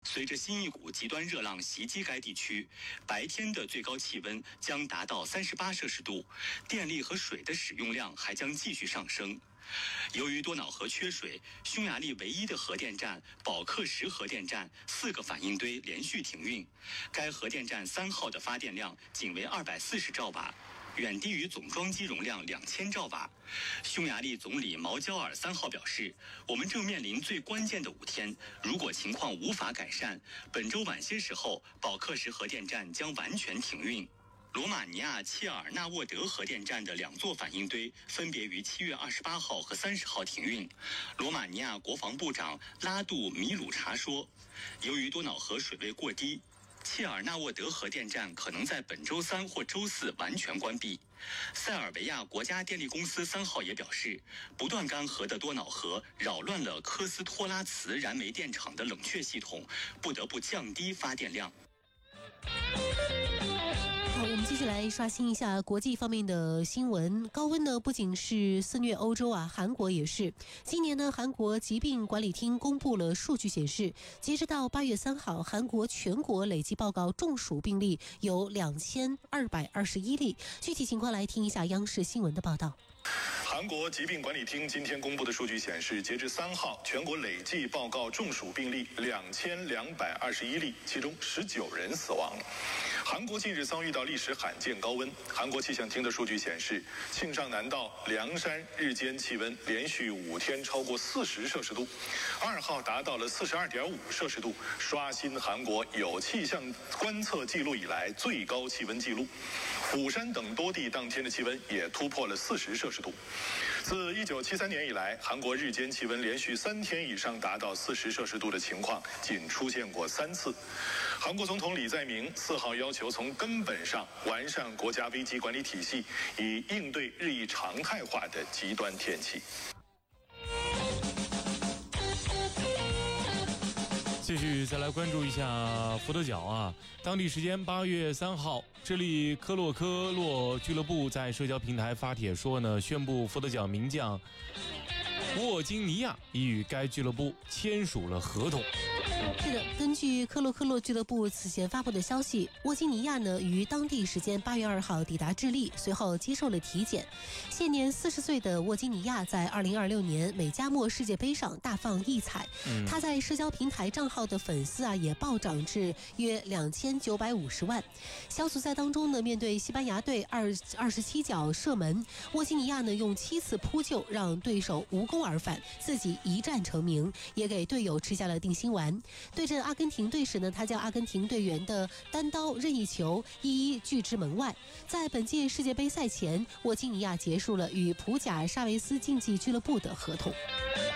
随着新一股极端热浪袭击该地区，白天的最高气温将达到38摄氏度，电力和水的使用量还将继续上升。由于多瑙河缺水，匈牙利唯一的核电站保克什核电站4个反应堆连续停运，该核电站3号的发电量仅为240兆瓦，远低于总装机容量2000兆瓦。匈牙利总理毛焦尔3号表示，我们正面临最关键的5天，如果情况无法改善，本周晚些时候保克什核电站将完全停运。罗马尼亚切尔纳沃德核电站的2座反应堆分别于7月28号和30号停运。罗马尼亚国防部长拉杜米鲁查说，由于多瑙河水位过低，切尔纳沃德核电站可能在本周3或周4完全关闭。塞尔维亚国家电力公司3号也表示，不断干涸的多瑙河扰乱了科斯托拉茨燃煤电厂的冷却系统，不得不降低发电量。 好，我们继续来刷新一下国际方面的新闻。高温呢，不仅是肆虐欧洲啊，韩国也是。今年呢，韩国疾病管理厅公布了数据显示，截止到8月3号，韩国全国累计报告中暑病例有2221例。具体情况来听一下央视新闻的报道。 韩国疾病管理厅今天公布的数据显示，截至3号，全国累计报告中暑病例2221例，其中19人死亡了。韩国近日遭遇到历史罕见高温。韩国气象厅的数据显示，庆尚南道凉山日间气温连续5天超过40摄氏度，2号达到了42.5摄氏度，刷新韩国有气象观测记录以来最高气温记录。釜山等多地当天的气温也突破了40摄氏度。自1973年以来，韩国日间气温连续3天以上达到40摄氏度的情况仅出现过3次。韩国总统李在明4号要求从根本上完善国家危机管理体系，以应对日益常态化的极端天气。 继续再来关注一下佛得角啊，当地时间8月3号，智利科洛科洛俱乐部在社交平台发帖说呢，宣布佛得角名将沃金尼亚已与该俱乐部签署了合同。 是的，根据科洛科洛俱乐部此前发布的消息，沃金尼亚呢于当地时间8月2号抵达智利，随后接受了体检。现年40岁的沃金尼亚在2026年美加墨世界杯上大放异彩，他在社交平台账号的粉丝啊也暴涨至约2950万。小组赛当中呢，面对西班牙队27脚射门，沃金尼亚呢用7次扑救让对手无功而返，自己一战成名，也给队友吃下了定心丸。对阵阿根廷队时呢，他将阿根廷队员的单刀任意球一一拒之门外。在本届世界杯赛前，沃金尼亚结束了与普贾沙维斯竞技俱乐部的合同。